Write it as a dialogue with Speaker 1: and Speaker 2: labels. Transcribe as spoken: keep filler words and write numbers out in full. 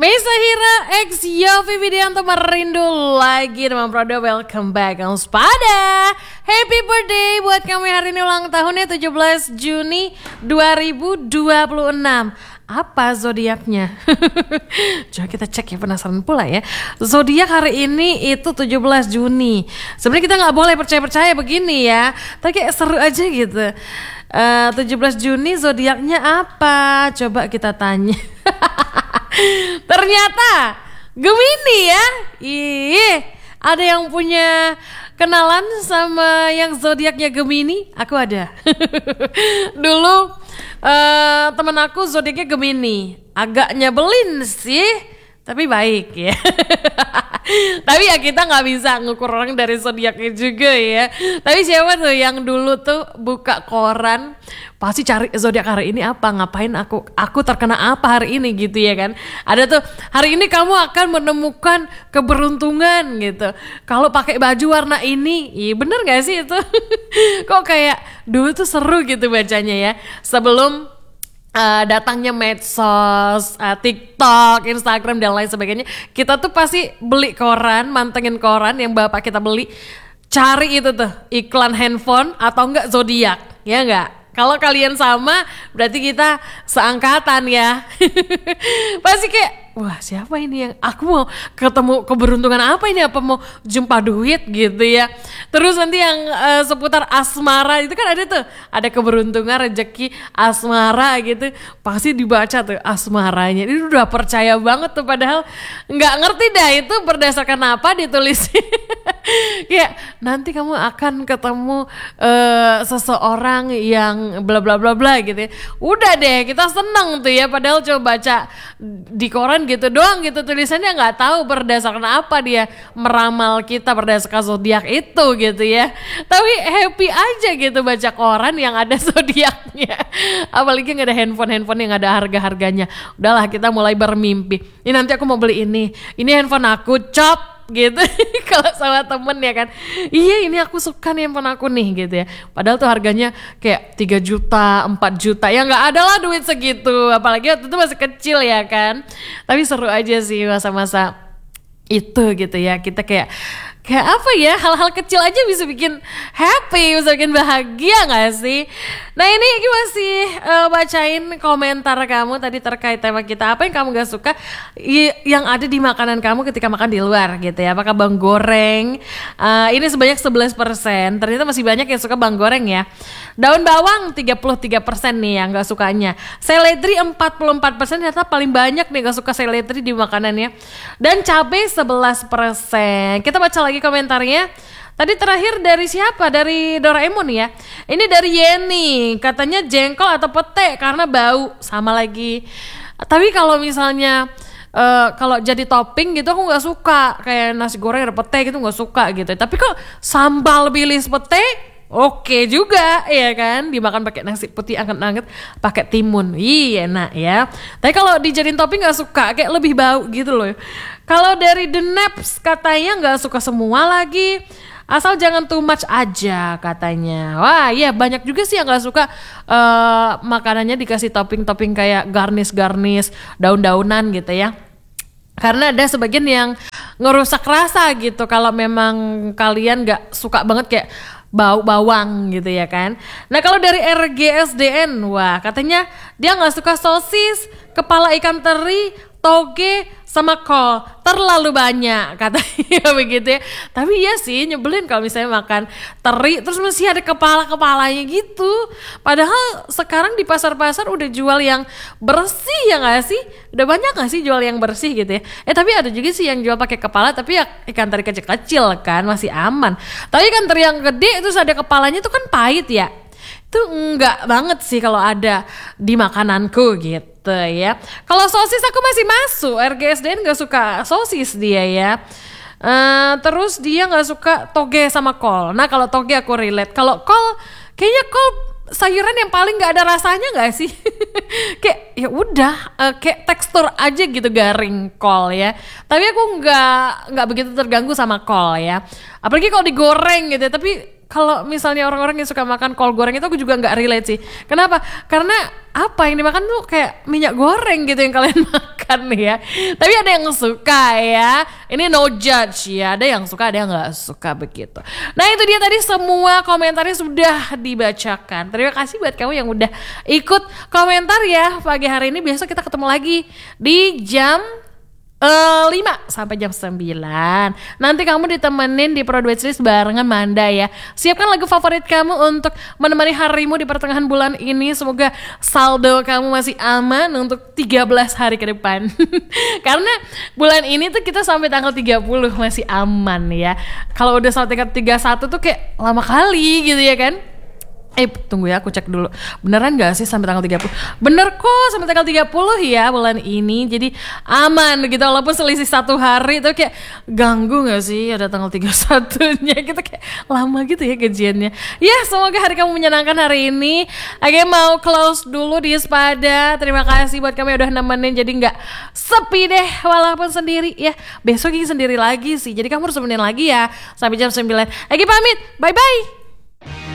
Speaker 1: Mesa Hira X Yofi Widianto merindu lagi teman Prodo, welcome back on Spada. Happy birthday buat kami hari ini, ulang tahunnya tujuh belas Juni dua ribu dua puluh enam. Apa zodiaknya? Coba kita cek ya, penasaran pula ya. Zodiak hari ini itu tujuh belas Juni. Sebenarnya kita nggak boleh percaya-percaya begini ya, tapi kayak seru aja gitu. Uh, tujuh belas Juni zodiaknya apa? Coba kita tanya. Ternyata Gemini ya. Ih, ada yang punya kenalan sama yang zodiaknya Gemini? Aku ada. Dulu uh, temen aku zodiaknya Gemini. Agak nyebelin sih, tapi baik ya. Tapi ya kita nggak bisa ngukur orang dari zodiaknya juga ya. Tapi siapa tuh yang dulu tuh buka koran pasti cari zodiak hari ini apa, ngapain aku aku terkena apa hari ini gitu ya kan. Ada tuh, hari ini kamu akan menemukan keberuntungan gitu kalau pakai baju warna ini. Iya bener gak sih itu? Kok kayak dulu tuh seru gitu bacanya ya, sebelum Uh, datangnya medsos, uh, TikTok, Instagram dan lain sebagainya. Kita tuh pasti beli koran, mantengin koran yang bapak kita beli, cari itu tuh iklan handphone atau enggak zodiak, ya enggak? Kalau kalian sama berarti kita seangkatan ya. Pasti kayak, wah siapa ini yang aku mau ketemu keberuntungan apa ini, apa mau jumpa duit gitu ya. Terus nanti yang uh, seputar asmara itu kan ada tuh, ada keberuntungan, rezeki, asmara gitu. Pasti dibaca tuh asmaranya. Ini udah percaya banget tuh, padahal nggak ngerti dah itu berdasarkan apa ditulis. Kayak nanti kamu akan ketemu uh, seseorang yang bla bla bla bla gitu ya. Udah deh kita seneng tuh ya, padahal coba baca di koran gitu doang gitu tulisannya, nggak tahu berdasarkan apa dia meramal kita berdasarkan zodiak itu gitu ya. Tapi happy aja gitu baca koran yang ada zodiaknya. Apalagi nggak ada handphone handphone yang ada harga harganya. Udahlah kita mulai bermimpi. Ini nanti aku mau beli ini. Ini handphone aku, cop gitu. Kalau sama temen ya kan, iya ini aku suka nih handphone aku nih gitu ya, padahal tuh harganya kayak tiga juta, empat juta, ya nggak ada lah duit segitu, apalagi waktu itu masih kecil ya kan. Tapi seru aja sih masa-masa itu gitu ya, kita kayak kayak apa ya, hal-hal kecil aja bisa bikin happy, bisa bikin bahagia gak sih? Nah ini Iki masih uh, bacain komentar kamu tadi terkait tema kita, apa yang kamu gak suka y- yang ada di makanan kamu ketika makan di luar gitu ya. Apakah bang goreng? Uh, ini sebanyak sebelas persen, ternyata masih banyak yang suka bang goreng ya. Daun bawang tiga puluh tiga persen nih yang gak sukanya. Seledri empat puluh empat persen, ternyata paling banyak nih gak suka seledri di makanannya. Dan cabai sebelas persen. Kita baca lagi komentarnya. Tadi terakhir dari siapa? Dari Doraemon ya. Ini dari Yeni, katanya jengkol atau pete karena bau. Sama lagi. Tapi kalau misalnya uh, kalau jadi topping gitu aku nggak suka, kayak nasi goreng ada pete gitu nggak suka gitu. Tapi kok sambal bilis pete oke juga ya kan, dimakan pakai nasi putih anget-anget pakai timun, iya enak ya. Tapi kalau dijadiin topping nggak suka, kayak lebih bau gitu loh. Kalau dari The Naps katanya nggak suka semua lagi, asal jangan too much aja katanya. Wah iya banyak juga sih yang nggak suka uh, makanannya dikasih topping-topping kayak garnish-garnish daun-daunan gitu ya. Karena ada sebagian yang ngerusak rasa gitu kalau memang kalian nggak suka banget kayak bau bawang gitu ya kan. Nah kalau dari R G S D N, wah katanya dia nggak suka sosis, kepala ikan teri, toge sama kol, terlalu banyak katanya begitu ya. Tapi iya sih nyebelin kalau misalnya makan teri terus masih ada kepala-kepalanya gitu. Padahal sekarang di pasar-pasar udah jual yang bersih ya nggak sih? Udah banyak nggak sih jual yang bersih gitu ya? Eh tapi ada juga sih yang jual pakai kepala, tapi ya ikan teri kecil-kecil kan masih aman. Tapi ikan teri yang gede terus ada kepalanya itu kan pahit ya. Itu enggak banget sih kalau ada di makananku gitu ya. Kalau sosis aku masih masuk, R G S D N nggak suka sosis dia ya. Uh, terus dia nggak suka toge sama kol. Nah kalau toge aku relate. Kalau kol, kayaknya kol sayuran yang paling nggak ada rasanya nggak sih? Kayak ya udah, uh, kayak tekstur aja gitu garing kol ya. Tapi aku nggak nggak begitu terganggu sama kol ya. Apalagi kalau digoreng gitu. Tapi kalau misalnya orang-orang yang suka makan kol goreng itu aku juga nggak relate sih. Kenapa? Karena apa yang dimakan tuh kayak minyak goreng gitu yang kalian makan. kan ya. Tapi ada yang suka ya. Ini no judge ya. Ada yang suka, ada yang nggak suka begitu. Nah itu dia tadi semua komentarnya sudah dibacakan. Terima kasih buat kamu yang udah ikut komentar ya pagi hari ini. Besok kita ketemu lagi di jam Uh, lima sampai jam sembilan. Nanti kamu ditemenin di Pro Duet Series barengan Manda ya. Siapkan lagu favorit kamu untuk menemani harimu di pertengahan bulan ini. Semoga saldo kamu masih aman untuk tiga belas hari ke depan. Karena bulan ini tuh kita sampai tanggal tiga puluh masih aman ya. Kalau udah sampai tanggal tiga puluh satu tuh kayak lama kali gitu ya kan. Eh tunggu ya, aku cek dulu. Beneran gak sih sampai tanggal tiga puluh? Bener kok, sampai tanggal tiga puluh ya bulan ini. Jadi aman gitu, walaupun selisih satu hari itu kayak ganggu gak sih ada tanggal tiga puluh satunya gitu, kayak lama gitu ya gajiannya. Ya semoga hari kamu menyenangkan hari ini. Oke, mau close dulu di Spada. Terima kasih buat kamu yang udah nemenin, jadi gak sepi deh walaupun sendiri ya. Besok ini sendiri lagi sih, jadi kamu harus nemenin lagi ya sampai jam sembilan. Oke, pamit, bye bye.